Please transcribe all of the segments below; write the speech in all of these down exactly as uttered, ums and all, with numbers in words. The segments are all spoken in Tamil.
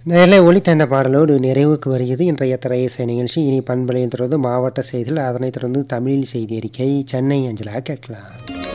நேரில் ஒளி தந்த பாடலோடு நிறைவுக்கு வருகிறது இன்றைய திரையிசை நிகழ்ச்சி. இனி பண்பலையில் தொடர்ந்து மாவட்ட செய்திகள், அதனைத் தொடர்ந்து தமிழில் செய்தி அறிக்கை சென்னை அஞ்சலாக கேட்கலாம்.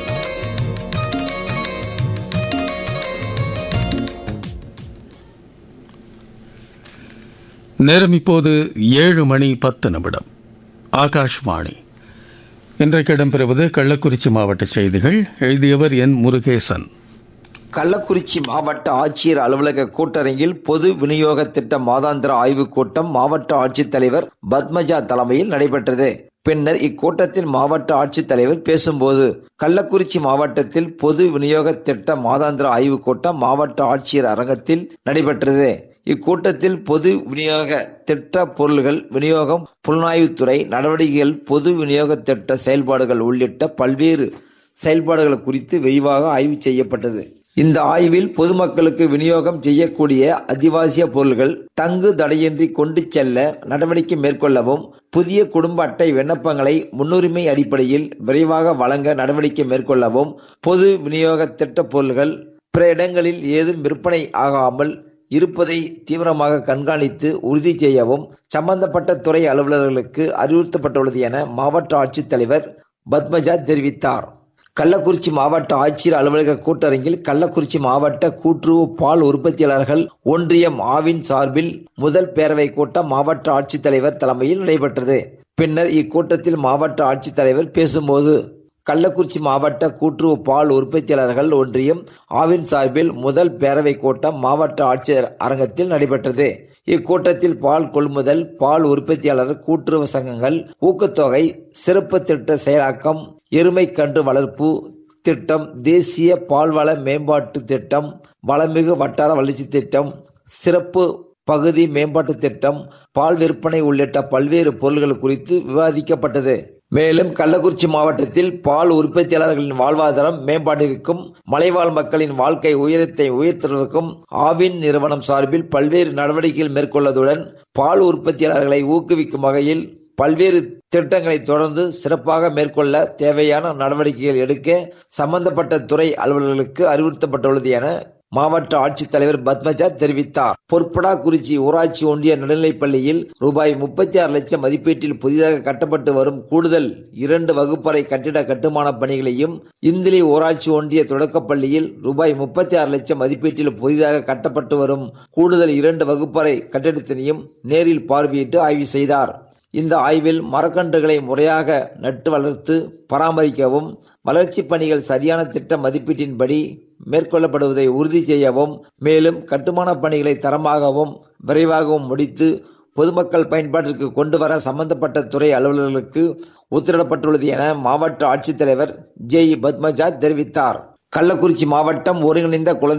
நேரம் இப்போது ஏழு மணி பத்து நிமிடம். ஆகாஷ்வாணி. இன்றைக்கு இடம்பெறுவது கள்ளக்குறிச்சி மாவட்ட செய்திகள். எழுதியவர் என் முருகேசன். கள்ளக்குறிச்சி மாவட்ட ஆட்சியர் அலுவலக கூட்டரங்கில் பொது விநியோக திட்ட மாதாந்திர ஆய்வுக் கூட்டம் மாவட்ட ஆட்சித்தலைவர் பத்மஜா தலைமையில் நடைபெற்றது. பின்னர் இக்கூட்டத்தில் மாவட்ட ஆட்சித்தலைவர் பேசும்போது, கள்ளக்குறிச்சி மாவட்டத்தில் பொது விநியோக திட்ட மாதாந்திர ஆய்வுக் கூட்டம் மாவட்ட ஆட்சியர் அரங்கத்தில் நடைபெற்றது. இக்கூட்டத்தில் பொது விநியோக திட்ட பொருள்கள் விநியோகம், புலனாய்வுத்துறை நடவடிக்கைகள், பொது விநியோக திட்ட செயல்பாடுகள் உள்ளிட்ட பல்வேறு செயல்பாடுகள் குறித்து விரிவாக ஆய்வு செய்யப்பட்டது. இந்த ஆய்வில் பொதுமக்களுக்கு விநியோகம் செய்யக்கூடிய அத்தியாவசிய பொருள்கள் தங்கு தடையின்றி கொண்டு செல்ல நடவடிக்கை மேற்கொள்ளவும், புதிய குடும்ப அட்டை விண்ணப்பங்களை முன்னுரிமை அடிப்படையில் விரைவாக வழங்க நடவடிக்கை மேற்கொள்ளவும், பொது விநியோக திட்ட பொருள்கள் பிற இடங்களில் ஏதும் விற்பனை ஆகாமல் இருப்பதை தீவிரமாக கண்காணித்து உறுதி செய்யவும் சம்பந்தப்பட்ட துறை அலுவலர்களுக்கு அறிவுறுத்தப்பட்டுள்ளது என மாவட்ட ஆட்சித்தலைவர் பத்மஜா தெரிவித்தார். கள்ளக்குறிச்சி மாவட்ட ஆட்சியர் அலுவலக கூட்டரங்கில் கள்ளக்குறிச்சி மாவட்ட கூட்டுறவு பால் உற்பத்தியாளர்கள் ஒன்றியம் ஆவின் சார்பில் முதல் பேரவை கூட்டம் மாவட்ட ஆட்சித்தலைவர் தலைமையில் நடைபெற்றது. பின்னர் இக்கூட்டத்தில் மாவட்ட ஆட்சித்தலைவர் பேசும்போது, கள்ளக்குறிச்சி மாவட்ட கூட்டுறவு பால் உற்பத்தியாளர்கள் ஒன்றியம் ஆவின் சார்பில் முதல் பேரவை கூட்டம் மாவட்ட ஆட்சியர் அரங்கத்தில் நடைபெற்றது. இக்கூட்டத்தில் பால் கொள்முதல், பால் உற்பத்தியாளர் கூட்டுறவு சங்கங்கள் ஊக்கத்தொகை, சிறப்பு திட்ட செயலாக்கம், எருமை கன்று வளர்ப்பு திட்டம், தேசிய பால்வள மேம்பாட்டு திட்டம், வளமிகு வட்டார வளர்ச்சி திட்டம், சிறப்பு பகுதி மேம்பாட்டு திட்டம், பால் விற்பனை உள்ளிட்ட பல்வேறு பொருள்கள் குறித்து விவாதிக்கப்பட்டது. மேலும் கள்ளக்குறிச்சி மாவட்டத்தில் பால் உற்பத்தியாளர்களின் வாழ்வாதாரம் மேம்பாட்டிற்கும் மலைவாழ் மக்களின் வாழ்க்கை உயரத்தை உயர்த்துவதற்கும் ஆவின் நிறுவனம் சார்பில் பல்வேறு நடவடிக்கைகள் மேற்கொள்வதுடன் பால் உற்பத்தியாளர்களை ஊக்குவிக்கும் வகையில் பல்வேறு திட்டங்களை தொடர்ந்து சிறப்பாக மேற்கொள்ள தேவையான நடவடிக்கைகள் எடுக்க சம்பந்தப்பட்ட துறை அலுவலர்களுக்கு அறிவுறுத்தப்பட்டுள்ளது என மாவட்ட ஆட்சித்தலைவர் பத்மஜா தெரிவித்தார். பொற்படாக்குறிச்சி ஊராட்சி ஒன்றிய நடுநிலைப்பள்ளியில் ரூபாய் முப்பத்தி ஆறு லட்சம் மதிப்பீட்டில் புதிதாக கட்டப்பட்டு வரும் கூடுதல் இரண்டு வகுப்பறை கட்டிட கட்டுமான பணிகளையும், இந்திலி ஊராட்சி ஒன்றிய தொடக்கப்பள்ளியில் ரூபாய் முப்பத்தி ஆறு லட்சம் மதிப்பீட்டில் புதிதாக கட்டப்பட்டு வரும் கூடுதல் இரண்டு வகுப்பறை கட்டிடத்தினையும் நேரில் பார்வையிட்டு ஆய்வு செய்தார். இந்த ஆய்வில் மரக்கன்றுகளை முறையாக நட்டு வளர்த்து பராமரிக்கவும், வளர்ச்சி பணிகள் சரியான திட்ட மதிப்பீட்டின்படி மேற்கொள்ளப்படுவதை உறுதி செய்யவும், மேலும் கட்டுமான பணிகளை தரமாகவும் விரைவாகவும் முடித்து பொதுமக்கள் பயன்பாட்டிற்கு கொண்டு வர சம்பந்தப்பட்ட துறை அலுவலர்களுக்கு உத்தரவிடப்பட்டுள்ளது என மாவட்ட ஆட்சித்தலைவர் ஜே பத்மஜா தெரிவித்தார். கள்ளக்குறிச்சி மாவட்டம் ஒருங்கிணைந்த குழந்தை